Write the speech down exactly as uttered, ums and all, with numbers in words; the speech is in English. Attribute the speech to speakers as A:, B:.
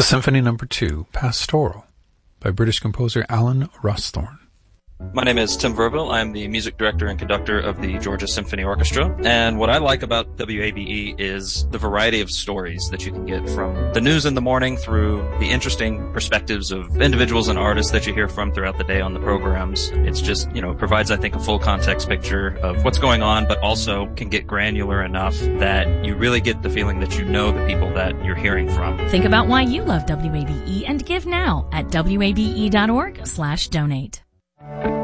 A: Symphony Number two, Pastoral, by British composer Alan Rawsthorne.
B: My name is Tim Verville. I'm the music director and conductor of the Georgia Symphony Orchestra. And what I like about W A B E is the variety of stories that you can get from the news in the morning through the interesting perspectives of individuals and artists that you hear from throughout the day on the programs. It's just, you know, provides, I think, a full context picture of what's going on, but also can get granular enough that you really get the feeling that you know the people that you're hearing from.
C: Think about why you love W A B E and give now at W A B E dot org slash donate.